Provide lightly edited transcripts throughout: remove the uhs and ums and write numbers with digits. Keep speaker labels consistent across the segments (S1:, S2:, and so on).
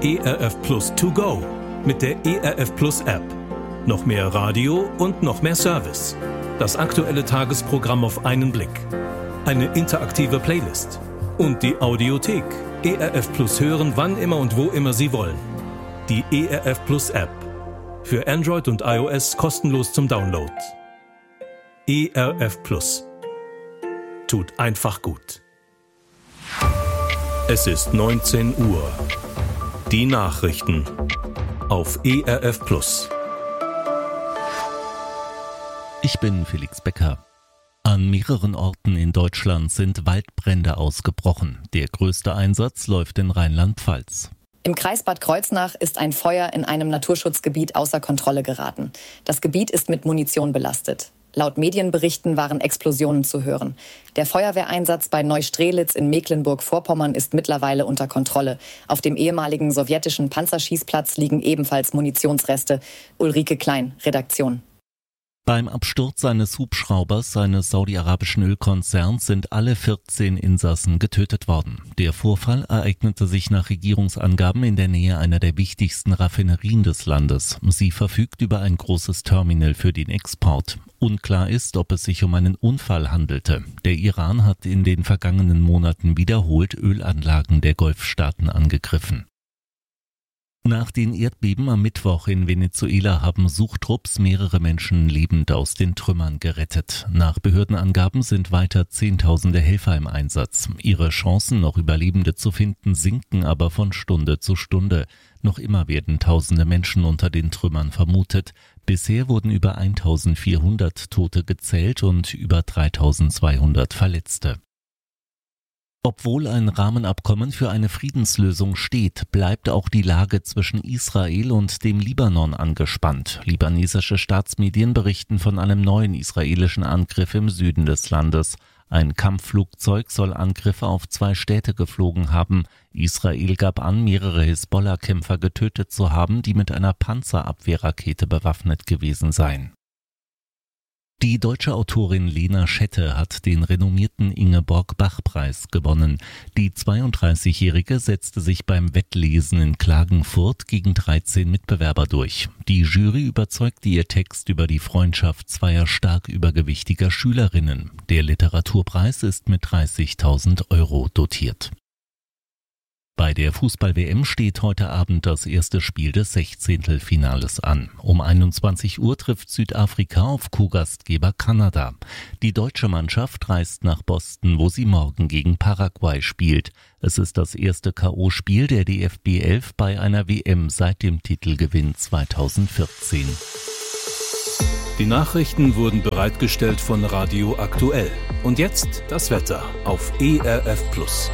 S1: ERF Plus To Go mit der ERF Plus App. Noch mehr Radio und noch mehr Service. Das aktuelle Tagesprogramm auf einen Blick. Eine interaktive Playlist. Und die Audiothek. ERF Plus hören, wann immer und wo immer Sie wollen. Die ERF Plus App. Für Android und iOS kostenlos zum Download. ERF Plus. Tut einfach gut. Es ist 19 Uhr. Die Nachrichten auf ERF Plus.
S2: Ich bin Felix Becker. An mehreren Orten in Deutschland sind Waldbrände ausgebrochen. Der größte Einsatz läuft in Rheinland-Pfalz.
S3: Im Kreis Bad Kreuznach ist ein Feuer in einem Naturschutzgebiet außer Kontrolle geraten. Das Gebiet ist mit Munition belastet. Laut Medienberichten waren Explosionen zu hören. Der Feuerwehreinsatz bei Neustrelitz in Mecklenburg-Vorpommern ist mittlerweile unter Kontrolle. Auf dem ehemaligen sowjetischen Panzerschießplatz liegen ebenfalls Munitionsreste. Ulrike Klein, Redaktion.
S2: Beim Absturz eines Hubschraubers eines saudi-arabischen Ölkonzerns sind alle 14 Insassen getötet worden. Der Vorfall ereignete sich nach Regierungsangaben in der Nähe einer der wichtigsten Raffinerien des Landes. Sie verfügt über ein großes Terminal für den Export. Unklar ist, ob es sich um einen Unfall handelte. Der Iran hat in den vergangenen Monaten wiederholt Ölanlagen der Golfstaaten angegriffen. Nach den Erdbeben am Mittwoch in Venezuela haben Suchtrupps mehrere Menschen lebend aus den Trümmern gerettet. Nach Behördenangaben sind weiter Zehntausende Helfer im Einsatz. Ihre Chancen, noch Überlebende zu finden, sinken aber von Stunde zu Stunde. Noch immer werden tausende Menschen unter den Trümmern vermutet. Bisher wurden über 1400 Tote gezählt und über 3200 Verletzte. Obwohl ein Rahmenabkommen für eine Friedenslösung steht, bleibt auch die Lage zwischen Israel und dem Libanon angespannt. Libanesische Staatsmedien berichten von einem neuen israelischen Angriff im Süden des Landes. Ein Kampfflugzeug soll Angriffe auf 2 Städte geflogen haben. Israel gab an, mehrere Hisbollah-Kämpfer getötet zu haben, die mit einer Panzerabwehrrakete bewaffnet gewesen seien. Die deutsche Autorin Lena Schette hat den renommierten Ingeborg-Bach-Preis gewonnen. Die 32-Jährige setzte sich beim Wettlesen in Klagenfurt gegen 13 Mitbewerber durch. Die Jury überzeugte ihr Text über die Freundschaft zweier stark übergewichtiger Schülerinnen. Der Literaturpreis ist mit 30.000 € dotiert. Bei der Fußball-WM steht heute Abend das erste Spiel des 16. an. Um 21 Uhr trifft Südafrika auf Co-Gastgeber Kanada. Die deutsche Mannschaft reist nach Boston, wo sie morgen gegen Paraguay spielt. Es ist das erste K.O.-Spiel der DFB 11 bei einer WM seit dem Titelgewinn 2014.
S1: Die Nachrichten wurden bereitgestellt von Radio Aktuell. Und jetzt das Wetter auf ERF Plus.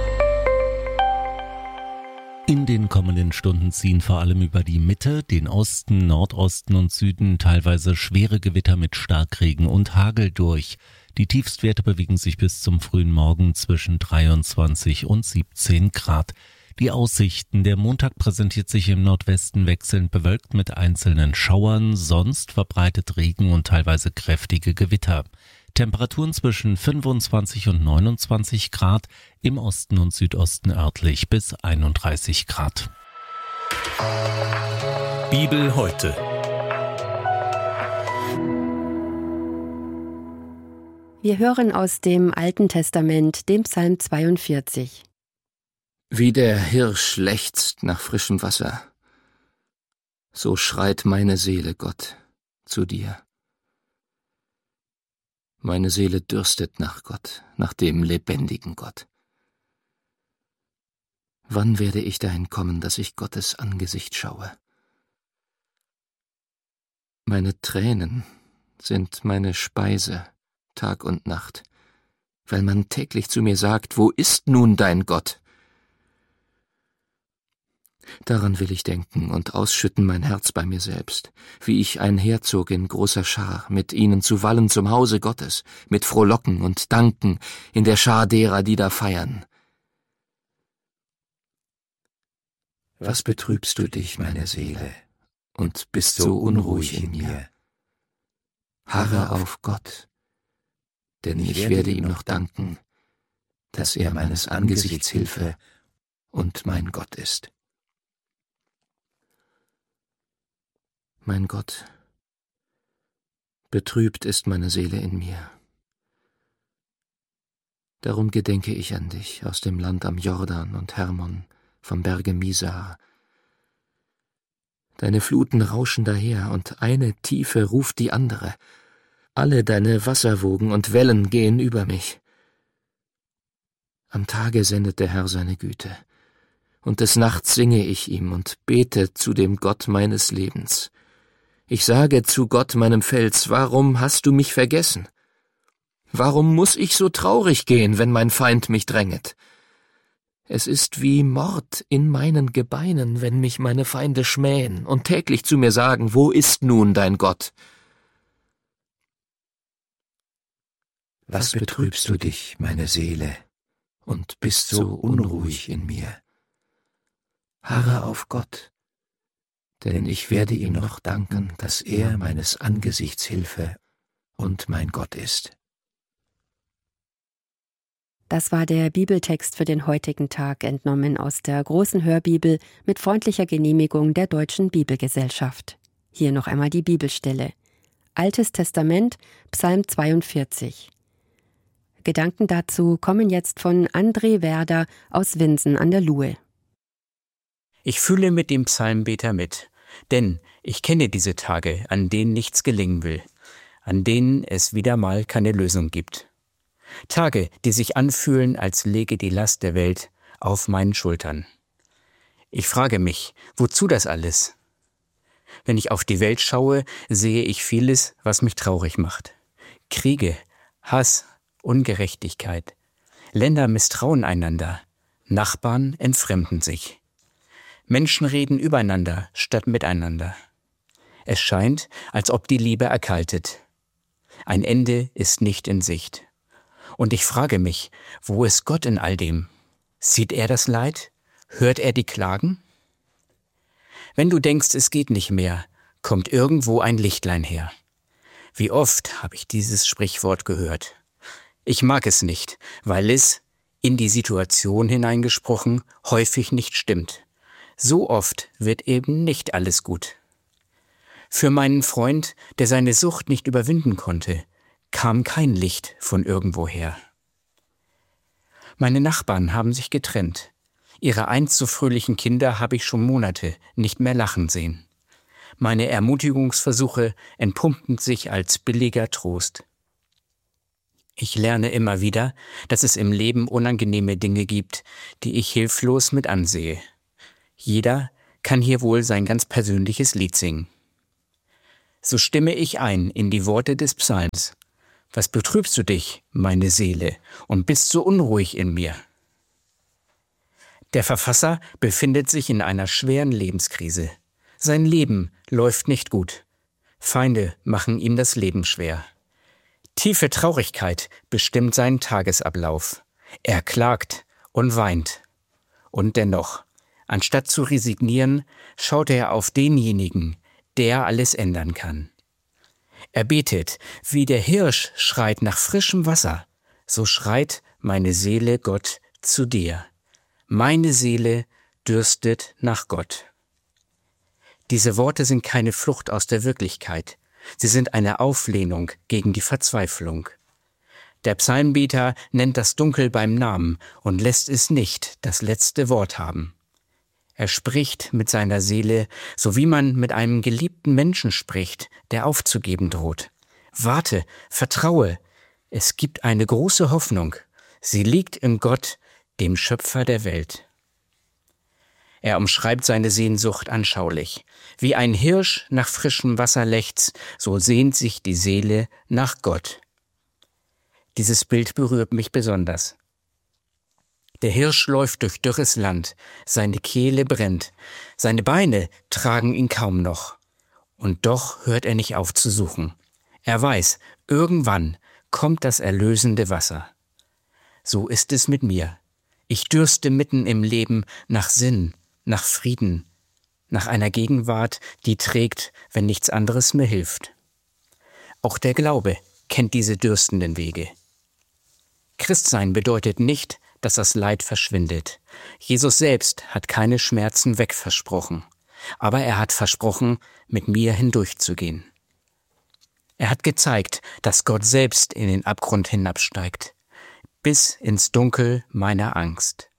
S2: In den kommenden Stunden ziehen vor allem über die Mitte, den Osten, Nordosten und Süden teilweise schwere Gewitter mit Starkregen und Hagel durch. Die Tiefstwerte bewegen sich bis zum frühen Morgen zwischen 23 und 17 Grad. Die Aussichten: Der Montag präsentiert sich im Nordwesten wechselnd bewölkt mit einzelnen Schauern, sonst verbreitet Regen und teilweise kräftige Gewitter. Temperaturen zwischen 25 und 29 Grad, im Osten und Südosten örtlich bis 31 Grad.
S1: Bibel heute.
S4: Wir hören aus dem Alten Testament, dem Psalm 42.
S5: Wie der Hirsch lechzt nach frischem Wasser, so schreit meine Seele, Gott, zu dir. Meine Seele dürstet nach Gott, nach dem lebendigen Gott. Wann werde ich dahin kommen, dass ich Gottes Angesicht schaue? Meine Tränen sind meine Speise, Tag und Nacht, weil man täglich zu mir sagt, wo ist nun dein Gott? Daran will ich denken und ausschütten mein Herz bei mir selbst, wie ich einherzog in großer Schar, mit ihnen zu wallen zum Hause Gottes, mit Frohlocken und Danken in der Schar derer, die da feiern. Was betrübst du dich, meine Seele, und bist so unruhig in mir? Harre auf Gott, denn ich werde ihm noch danken, dass er meines Angesichts Hilfe und mein Gott ist. Mein Gott, betrübt ist meine Seele in mir. Darum gedenke ich an dich aus dem Land am Jordan und Hermon, vom Berge Misar. Deine Fluten rauschen daher, und eine Tiefe ruft die andere. Alle deine Wasserwogen und Wellen gehen über mich. Am Tage sendet der Herr seine Güte, und des Nachts singe ich ihm und bete zu dem Gott meines Lebens. Ich sage zu Gott, meinem Fels, warum hast du mich vergessen? Warum muß ich so traurig gehen, wenn mein Feind mich dränget? Es ist wie Mord in meinen Gebeinen, wenn mich meine Feinde schmähen und täglich zu mir sagen, wo ist nun dein Gott?
S6: Was betrübst du dich, meine Seele, und bist so unruhig in mir? Harre auf Gott, denn ich werde ihm noch danken, dass er meines Angesichts Hilfe und mein Gott ist.
S4: Das war der Bibeltext für den heutigen Tag, entnommen aus der großen Hörbibel mit freundlicher Genehmigung der Deutschen Bibelgesellschaft. Hier noch einmal die Bibelstelle. Altes Testament, Psalm 42. Gedanken dazu kommen jetzt von André Werder aus Winsen an der Luhe.
S7: Ich fühle mit dem Psalmbeter mit, denn ich kenne diese Tage, an denen nichts gelingen will, an denen es wieder mal keine Lösung gibt. Tage, die sich anfühlen, als läge die Last der Welt auf meinen Schultern. Ich frage mich, wozu das alles? Wenn ich auf die Welt schaue, sehe ich vieles, was mich traurig macht. Kriege, Hass, Ungerechtigkeit. Länder misstrauen einander. Nachbarn entfremden sich. Menschen reden übereinander statt miteinander. Es scheint, als ob die Liebe erkaltet. Ein Ende ist nicht in Sicht. Und ich frage mich, wo ist Gott in all dem? Sieht er das Leid? Hört er die Klagen? Wenn du denkst, es geht nicht mehr, kommt irgendwo ein Lichtlein her. Wie oft habe ich dieses Sprichwort gehört. Ich mag es nicht, weil es, in die Situation hineingesprochen, häufig nicht stimmt. So oft wird eben nicht alles gut. Für meinen Freund, der seine Sucht nicht überwinden konnte, kam kein Licht von irgendwoher. Meine Nachbarn haben sich getrennt. Ihre einst so fröhlichen Kinder habe ich schon Monate nicht mehr lachen sehen. Meine Ermutigungsversuche entpuppten sich als billiger Trost. Ich lerne immer wieder, dass es im Leben unangenehme Dinge gibt, die ich hilflos mit ansehe. Jeder kann hier wohl sein ganz persönliches Lied singen. So stimme ich ein in die Worte des Psalms. Was betrübst du dich, meine Seele, und bist so unruhig in mir? Der Verfasser befindet sich in einer schweren Lebenskrise. Sein Leben läuft nicht gut. Feinde machen ihm das Leben schwer. Tiefe Traurigkeit bestimmt seinen Tagesablauf. Er klagt und weint. Und dennoch, anstatt zu resignieren, schaut er auf denjenigen, der alles ändern kann. Er betet, wie der Hirsch schreit nach frischem Wasser, so schreit meine Seele Gott zu dir. Meine Seele dürstet nach Gott. Diese Worte sind keine Flucht aus der Wirklichkeit. Sie sind eine Auflehnung gegen die Verzweiflung. Der Psalmbeter nennt das Dunkel beim Namen und lässt es nicht das letzte Wort haben. Er spricht mit seiner Seele, so wie man mit einem geliebten Menschen spricht, der aufzugeben droht. Warte, vertraue, es gibt eine große Hoffnung. Sie liegt in Gott, dem Schöpfer der Welt. Er umschreibt seine Sehnsucht anschaulich. Wie ein Hirsch nach frischem Wasser lechzt, so sehnt sich die Seele nach Gott. Dieses Bild berührt mich besonders. Der Hirsch läuft durch dürres Land, seine Kehle brennt, seine Beine tragen ihn kaum noch. Und doch hört er nicht auf zu suchen. Er weiß, irgendwann kommt das erlösende Wasser. So ist es mit mir. Ich dürste mitten im Leben nach Sinn, nach Frieden, nach einer Gegenwart, die trägt, wenn nichts anderes mehr hilft. Auch der Glaube kennt diese dürstenden Wege. Christsein bedeutet nicht, dass das Leid verschwindet. Jesus selbst hat keine Schmerzen wegversprochen. aber er hat versprochen, mit mir hindurchzugehen. Er hat gezeigt, dass Gott selbst in den Abgrund hinabsteigt, bis ins Dunkel meiner Angst.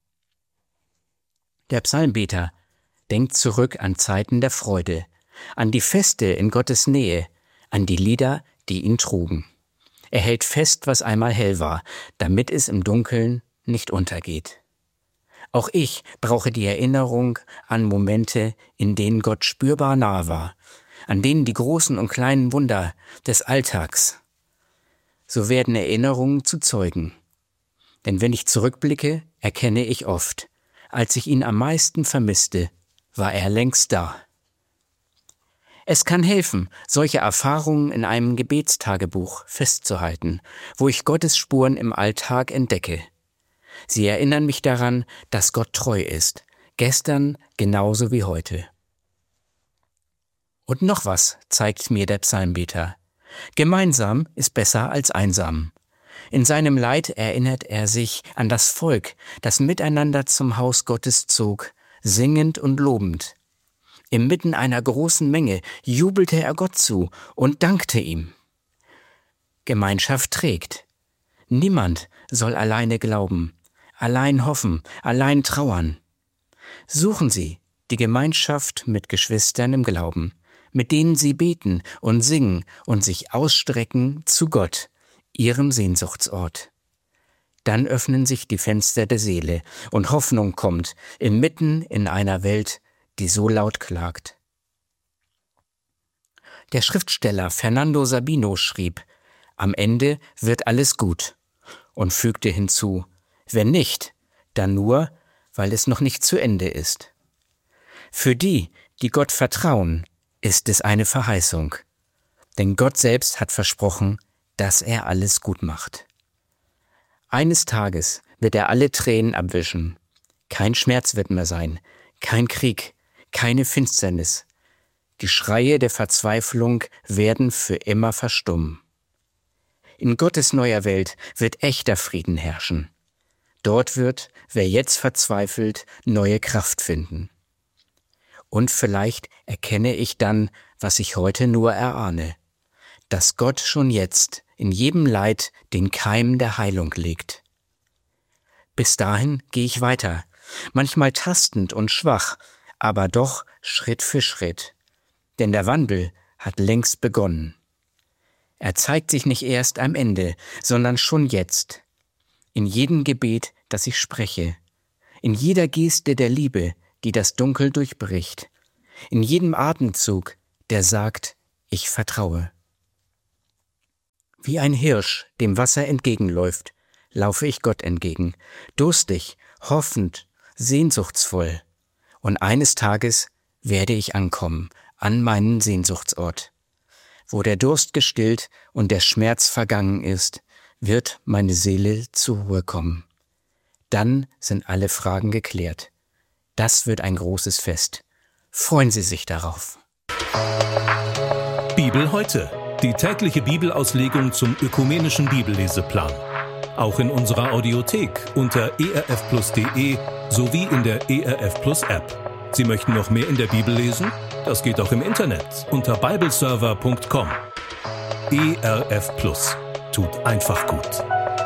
S7: Der Psalmbeter denkt zurück an Zeiten der Freude, an die Feste in Gottes Nähe, an die Lieder, die ihn trugen. Er hält fest, was einmal hell war, damit es im Dunkeln nicht untergeht. Auch ich brauche die Erinnerung an Momente, in denen Gott spürbar nahe war, an denen die großen und kleinen Wunder des Alltags. So werden Erinnerungen zu Zeugen. Denn wenn ich zurückblicke, erkenne ich oft, als ich ihn am meisten vermisste, war er längst da. Es kann helfen, solche Erfahrungen in einem Gebetstagebuch festzuhalten, wo ich Gottes Spuren im Alltag entdecke. Sie erinnern mich daran, dass Gott treu ist, gestern genauso wie heute. Und noch was zeigt mir der Psalmbeter. Gemeinsam ist besser als einsam. In seinem Leid erinnert er sich an das Volk, das miteinander zum Haus Gottes zog, singend und lobend. Inmitten einer großen Menge jubelte er Gott zu und dankte ihm. Gemeinschaft trägt. Niemand soll alleine glauben, allein hoffen, allein trauern. Suchen Sie die Gemeinschaft mit Geschwistern im Glauben, mit denen Sie beten und singen und sich ausstrecken zu Gott, Ihrem Sehnsuchtsort. Dann öffnen sich die Fenster der Seele und Hoffnung kommt, inmitten in einer Welt, die so laut klagt. Der Schriftsteller Fernando Sabino schrieb, am Ende wird alles gut, und fügte hinzu, wenn nicht, dann nur, weil es noch nicht zu Ende ist. Für die, die Gott vertrauen, ist es eine Verheißung, denn Gott selbst hat versprochen, dass er alles gut macht. Eines Tages wird er alle Tränen abwischen. Kein Schmerz wird mehr sein, kein Krieg, keine Finsternis. Die Schreie der Verzweiflung werden für immer verstummen. In Gottes neuer Welt wird echter Frieden herrschen. Dort wird, wer jetzt verzweifelt, neue Kraft finden. Und vielleicht erkenne ich dann, was ich heute nur erahne, dass Gott schon jetzt in jedem Leid den Keim der Heilung legt. Bis dahin gehe ich weiter, manchmal tastend und schwach, aber doch Schritt für Schritt. Denn der Wandel hat längst begonnen. Er zeigt sich nicht erst am Ende, sondern schon jetzt. In jedem Gebet, das ich spreche. In jeder Geste der Liebe, die das Dunkel durchbricht. In jedem Atemzug, der sagt, ich vertraue. Wie ein Hirsch dem Wasser entgegenläuft, laufe ich Gott entgegen, durstig, hoffend, sehnsuchtsvoll. Und eines Tages werde ich ankommen an meinen Sehnsuchtsort. Wo der Durst gestillt und der Schmerz vergangen ist, wird meine Seele zur Ruhe kommen. Dann sind alle Fragen geklärt. Das wird ein großes Fest. Freuen Sie sich darauf.
S1: Bibel heute. Die tägliche Bibelauslegung zum ökumenischen Bibelleseplan. Auch in unserer Audiothek unter erfplus.de sowie in der ERF Plus App. Sie möchten noch mehr in der Bibel lesen? Das geht auch im Internet unter bibleserver.com. ERF Plus tut einfach gut.